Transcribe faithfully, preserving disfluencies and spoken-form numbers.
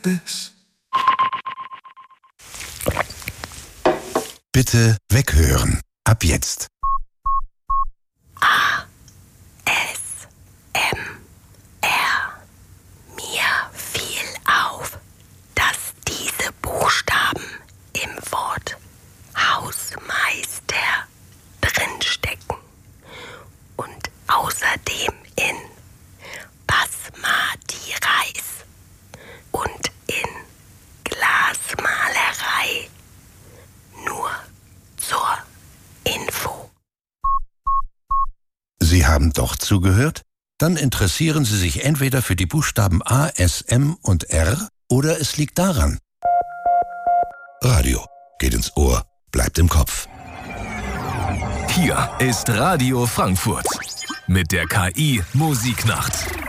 this. Bitte weghören. Ab jetzt. A. S. M. R. Mir fiel auf, dass diese Buchstaben im Wort Hausmeister drinstecken und außerdem in Basmati Reis und in Glasmalerei. Nur zur Info. Sie haben doch zugehört? Dann interessieren Sie sich entweder für die Buchstaben A, S, M und R oder es liegt daran. Radio geht ins Ohr, bleibt im Kopf. Hier ist Radio Frankfurt mit der K I Musiknacht.